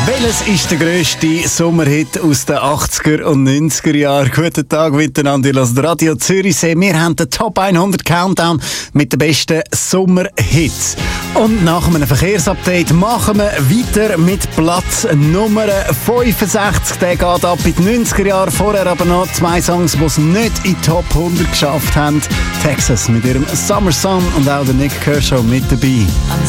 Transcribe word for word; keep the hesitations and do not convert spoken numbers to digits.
Welches ist der grösste Sommerhit aus den achtziger und neunziger Jahren? Guten Tag miteinander, ihr hört Radio Zürichsee. Wir haben den Top hundert Countdown mit den besten Sommerhits. Und nach einem Verkehrsupdate machen wir weiter mit Platz Nummer fünfundsechzig. Der geht ab in die neunziger Jahre. Vorher aber noch zwei Songs, die es nicht in die Top hundert geschafft haben. Texas mit ihrem Summer Sun und auch der Nick Kershaw mit dabei.